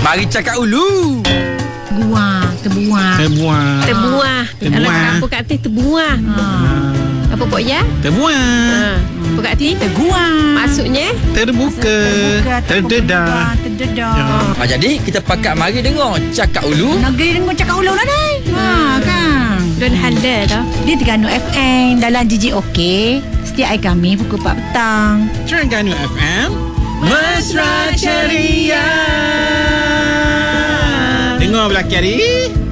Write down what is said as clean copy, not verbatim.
Mari cakap ulu. Terbuah. Anak apa kat atas terbuah. Apa pok ya? Terbuah. Apa kat atas? Terguang. Maksudnya? Terbuka. Terdedah. Jadi kita pakat mari dengar cakap ulu. Negeri dengar cakap ulang lah ni. Kan. Dan halal dah. Dia Terengganu FM dalam JJOK. Setiap hari kami pukul 4 petang. Terengganu FM. Mesra Ceria. Dengar belakang hari.